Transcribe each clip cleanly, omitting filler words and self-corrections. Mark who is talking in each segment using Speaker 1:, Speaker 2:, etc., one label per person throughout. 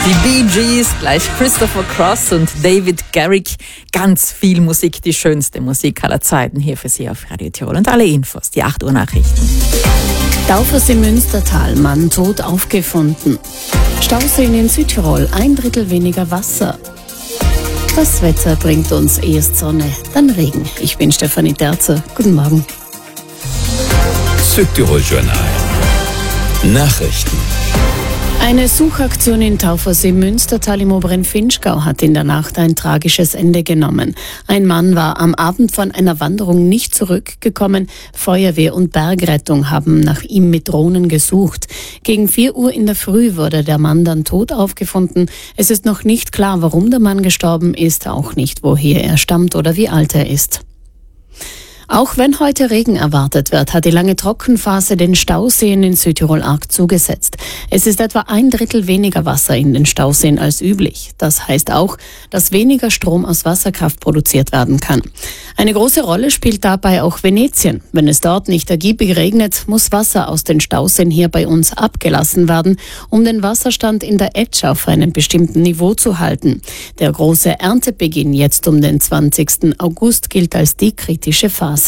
Speaker 1: Die Bee Gees, gleich Christopher Cross und David Garrick. Ganz viel Musik, die schönste Musik aller Zeiten hier für Sie auf Radio Tirol. Und alle Infos, die 8 Uhr Nachrichten.
Speaker 2: Taufers im Münstertal, Mann tot aufgefunden. Stauseen in Südtirol, 1/3 weniger Wasser. Das Wetter bringt uns erst Sonne, dann Regen. Ich bin Stefanie Terzer. Guten Morgen.
Speaker 3: Südtirol Journal. Nachrichten.
Speaker 2: Eine Suchaktion in Taufers im Münstertal im oberen Vinschgau hat in der Nacht ein tragisches Ende genommen. Ein Mann war am Abend von einer Wanderung nicht zurückgekommen. Feuerwehr und Bergrettung haben nach ihm mit Drohnen gesucht. Gegen 4 Uhr in der Früh wurde der Mann dann tot aufgefunden. Es ist noch nicht klar, warum der Mann gestorben ist, auch nicht, woher er stammt oder wie alt er ist. Auch wenn heute Regen erwartet wird, hat die lange Trockenphase den Stauseen in Südtirol arg zugesetzt. Es ist etwa 1/3 weniger Wasser in den Stauseen als üblich. Das heißt auch, dass weniger Strom aus Wasserkraft produziert werden kann. Eine große Rolle spielt dabei auch Venetien. Wenn es dort nicht ergiebig regnet, muss Wasser aus den Stauseen hier bei uns abgelassen werden, um den Wasserstand in der Etsch auf einem bestimmten Niveau zu halten. Der große Erntebeginn jetzt um den 20. August gilt als die kritische Phase.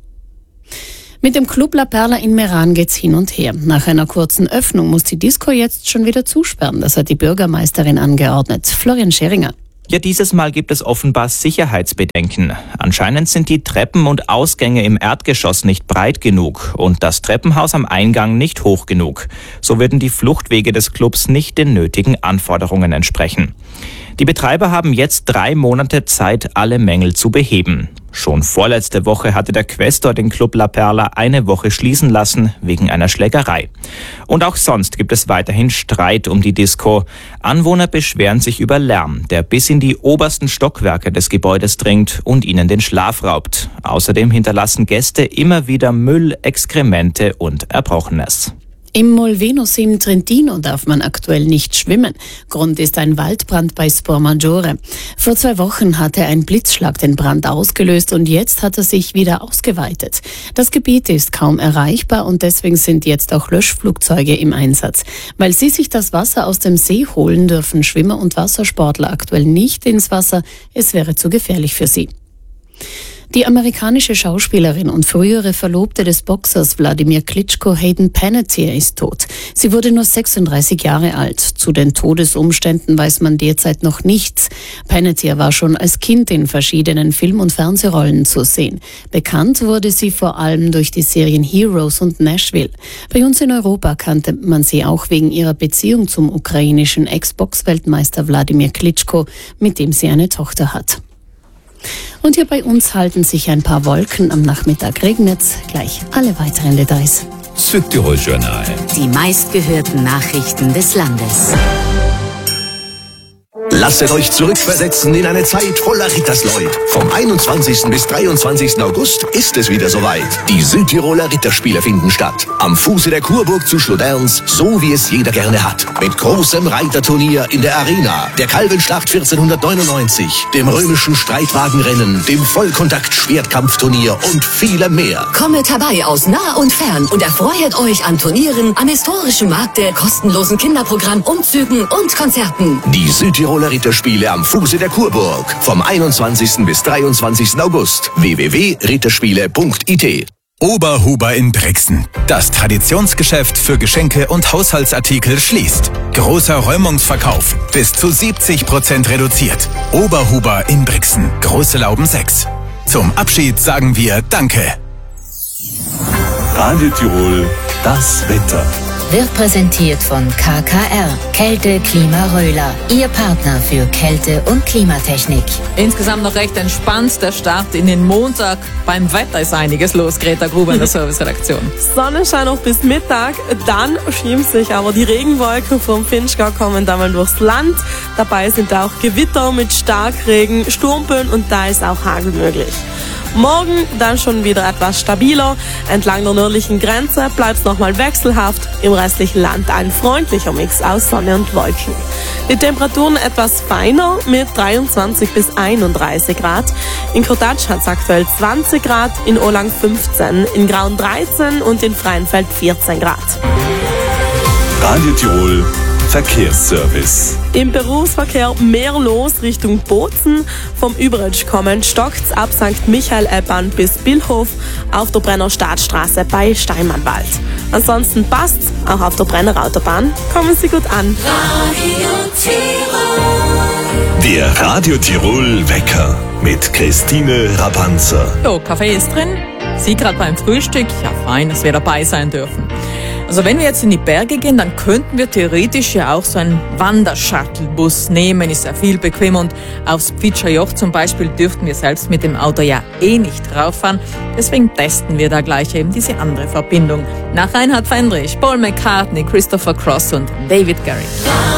Speaker 2: Mit dem Club La Perla in Meran geht's hin und her. Nach einer kurzen Öffnung muss die Disco jetzt schon wieder zusperren. Das hat die Bürgermeisterin angeordnet. Florian Scheringer.
Speaker 4: Ja, dieses Mal gibt es offenbar Sicherheitsbedenken. Anscheinend sind die Treppen und Ausgänge im Erdgeschoss nicht breit genug und das Treppenhaus am Eingang nicht hoch genug. So würden die Fluchtwege des Clubs nicht den nötigen Anforderungen entsprechen. Die Betreiber haben jetzt 3 Monate Zeit, alle Mängel zu beheben. Schon vorletzte Woche hatte der Quästor den Club La Perla eine Woche schließen lassen, wegen einer Schlägerei. Und auch sonst gibt es weiterhin Streit um die Disco. Anwohner beschweren sich über Lärm, der bis in die obersten Stockwerke des Gebäudes dringt und ihnen den Schlaf raubt. Außerdem hinterlassen Gäste immer wieder Müll, Exkremente und Erbrochenes.
Speaker 2: Im Molvenosee im Trentino darf man aktuell nicht schwimmen. Grund ist ein Waldbrand bei Spormaggiore. Vor 2 Wochen hatte ein Blitzschlag den Brand ausgelöst und jetzt hat er sich wieder ausgeweitet. Das Gebiet ist kaum erreichbar und deswegen sind jetzt auch Löschflugzeuge im Einsatz. Weil sie sich das Wasser aus dem See holen, dürfen Schwimmer und Wassersportler aktuell nicht ins Wasser. Es wäre zu gefährlich für sie. Die amerikanische Schauspielerin und frühere Verlobte des Boxers Wladimir Klitschko, Hayden Panettiere, ist tot. Sie wurde nur 36 Jahre alt. Zu den Todesumständen weiß man derzeit noch nichts. Panettiere war schon als Kind in verschiedenen Film- und Fernsehrollen zu sehen. Bekannt wurde sie vor allem durch die Serien Heroes und Nashville. Bei uns in Europa kannte man sie auch wegen ihrer Beziehung zum ukrainischen Ex-Box-Weltmeister Wladimir Klitschko, mit dem sie eine Tochter hat. Und hier bei uns halten sich ein paar Wolken. Am Nachmittag regnet's. Gleich alle weiteren Details.
Speaker 3: Südtirol Journal.
Speaker 5: Die meistgehörten Nachrichten des Landes.
Speaker 6: Lasst euch zurückversetzen in eine Zeit voller Rittersleut. Vom 21. bis 23. August ist es wieder soweit. Die Südtiroler Ritterspiele finden statt. Am Fuße der Kurburg zu Schloderns, so wie es jeder gerne hat. Mit großem Reiterturnier in der Arena, der Kalbenschlacht 1499, dem römischen Streitwagenrennen, dem Vollkontakt-Schwertkampfturnier und vielem mehr.
Speaker 5: Kommet herbei aus nah und fern und erfreut euch an Turnieren, am historischen Markte, kostenlosen Kinderprogramm, Umzügen und Konzerten.
Speaker 6: Die Südtiroler Ritterspiele am Fuße der Kurburg. Vom 21. bis 23. August. www.ritterspiele.it.
Speaker 7: Oberhuber in Brixen. Das Traditionsgeschäft für Geschenke und Haushaltsartikel schließt. Großer Räumungsverkauf. Bis zu 70% reduziert. Oberhuber in Brixen. Große Lauben 6. Zum Abschied sagen wir Danke.
Speaker 3: Radio Tirol, das Wetter.
Speaker 5: Wird präsentiert von KKR, Kälte Klima Röhler, Ihr Partner für Kälte- und Klimatechnik.
Speaker 1: Insgesamt noch recht entspannt der Start in den Montag. Beim Wetter ist einiges los. Greta Gruber in der Serviceredaktion.
Speaker 8: Sonnenschein noch bis Mittag, dann schieben sich aber die Regenwolken vom Vinschgau kommen da mal durchs Land. Dabei sind auch Gewitter mit Starkregen, Sturmböen und da ist auch Hagel möglich. Morgen dann schon wieder etwas stabiler. Entlang der nördlichen Grenze bleibt es nochmal wechselhaft. Im restlichen Land ein freundlicher Mix aus Sonne und Wolken. Die Temperaturen etwas feiner mit 23 bis 31 Grad. In Krotatsch hat es aktuell 20 Grad, in Olang 15, in Graun 13 und in Freienfeld 14 Grad.
Speaker 3: Radio Tirol, Verkehrsservice.
Speaker 8: Im Berufsverkehr mehr los Richtung Bozen. Vom Überetsch kommen stockt's ab St. Michael-Eppern bis Billhof auf der Brenner Staatsstraße bei Steinmannwald. Ansonsten passt's, auch auf der Brenner Autobahn. Kommen Sie gut an.
Speaker 3: Der Radio Tirol Wecker mit Christine Rapanzer.
Speaker 1: Jo, Kaffee ist drin. Sie gerade beim Frühstück. Ja, fein, dass wir dabei sein dürfen. Also wenn wir jetzt in die Berge gehen, dann könnten wir theoretisch ja auch so einen Wandershuttlebus nehmen. Ist ja viel bequemer und aufs Pfitscherjoch zum Beispiel dürften wir selbst mit dem Auto ja nicht rauffahren. Deswegen testen wir da gleich eben diese andere Verbindung. Nach Reinhard Fendrich, Paul McCartney, Christopher Cross und David Garrick.